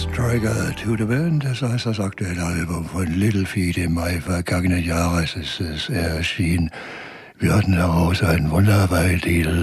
Striker to the Band, das heißt das aktuelle Album von Little Feat im Mai vergangenen Jahres ist es erschienen. Wir hatten daraus einen wunderbaren Titel